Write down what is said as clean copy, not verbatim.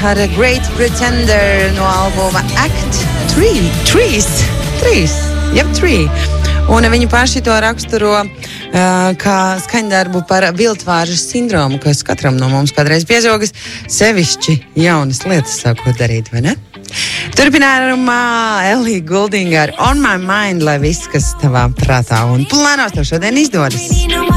ar Great Pretender no albuma Act 3. 3. Un viņi paši to raksturo kā skaņdarbu par viltvāržas sindromu, kas katram no mums kādreiz piezogas, sevišķi jaunas lietas sākot darīt, vai ne? Turpinājumā Ellie Goulding ar On My Mind, lai viss, kas tavā prātā un plānos tev šodien izdodas.